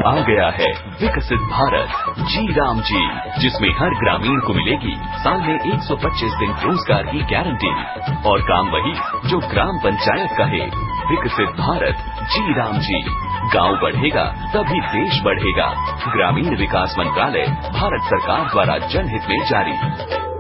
आ गया है विकसित भारत जी राम जी, जिसमें हर ग्रामीण को मिलेगी साल में 125 दिन रोजगार की गारंटी और काम वही जो ग्राम पंचायत का है। विकसित भारत जी राम जी, गांव बढ़ेगा तभी देश बढ़ेगा। ग्रामीण विकास मंत्रालय, भारत सरकार द्वारा जनहित में जारी।